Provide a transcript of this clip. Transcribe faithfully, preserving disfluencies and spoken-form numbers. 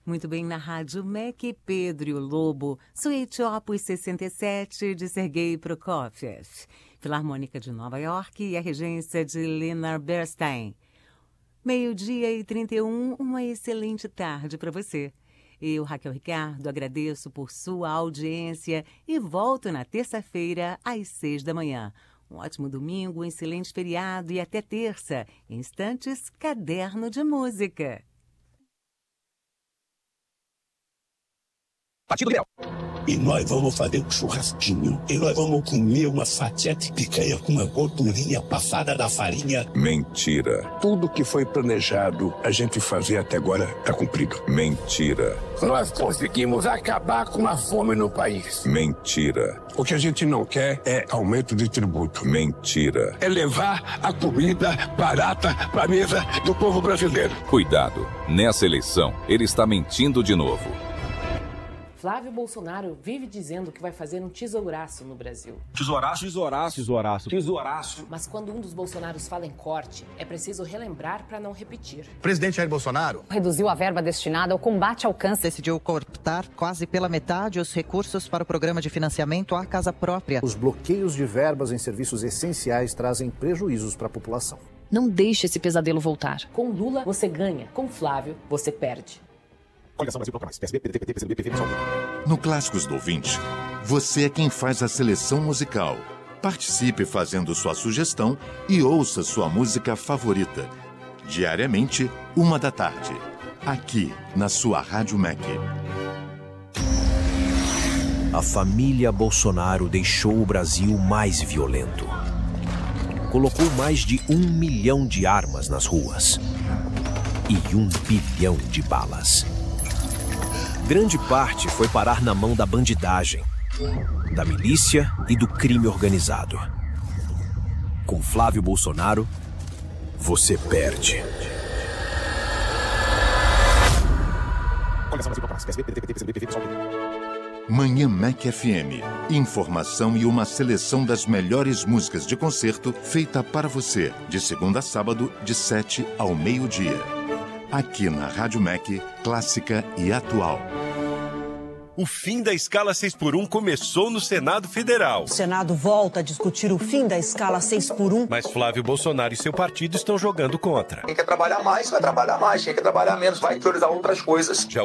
Muito bem, na Rádio M E C, Pedro Lobo, Suíte Opus sessenta e sete, de Sergei Prokofiev, Filarmônica de Nova York e a regência de Leonard Bernstein. Meio-dia e trinta e um, uma excelente tarde para você. Eu, Raquel Ricardo, agradeço por sua audiência e volto na terça-feira, às seis da manhã. Um ótimo domingo, um excelente feriado e até terça. Em instantes, Caderno de Música. Partido Liberal. E nós vamos fazer um churrasquinho. E nós vamos comer uma fatia de picanha com uma gordurinha passada da farinha. Mentira. Tudo que foi planejado a gente fazer até agora está cumprido. Mentira. Nós conseguimos acabar com a fome no país. Mentira. O que a gente não quer é aumento de tributo. Mentira. É levar a comida barata para a mesa do povo brasileiro. Cuidado. Nessa eleição, ele está mentindo de novo. Flávio Bolsonaro vive dizendo que vai fazer um tesouraço no Brasil. Tesouraço? Tesouraço. Tesouraço. Tesouraço. Mas quando um dos Bolsonaros fala em corte, é preciso relembrar para não repetir. O presidente Jair Bolsonaro reduziu a verba destinada ao combate ao câncer. Decidiu cortar quase pela metade os recursos para o programa de financiamento à casa própria. Os bloqueios de verbas em serviços essenciais trazem prejuízos para a população. Não deixe esse pesadelo voltar. Com Lula, você ganha. Com Flávio, você perde. No Clássicos do Ouvinte, você é quem faz a seleção musical. Participe fazendo sua sugestão e ouça sua música favorita. Diariamente, uma da tarde. Aqui, na sua Rádio M E C. A família Bolsonaro deixou o Brasil mais violento. Colocou mais de um milhão de armas nas ruas. E um bilhão de balas. Grande parte foi parar na mão da bandidagem, da milícia e do crime organizado. Com Flávio Bolsonaro, você perde. Manhã M E C F M. Informação e uma seleção das melhores músicas de concerto feita para você, de segunda a sábado, de sete ao meio-dia. Aqui na Rádio M E C, clássica e atual. O fim da escala seis por um começou no Senado Federal. O Senado volta a discutir o fim da escala seis por um. Mas Flávio Bolsonaro e seu partido estão jogando contra. Quem quer trabalhar mais, vai trabalhar mais. Quem quer trabalhar menos, vai priorizar outras coisas. Já